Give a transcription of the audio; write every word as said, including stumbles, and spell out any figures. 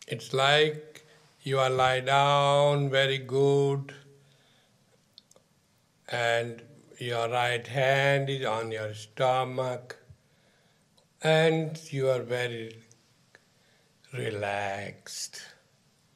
It's like you are lie down very good and your right hand is on your stomach and you are very relaxed.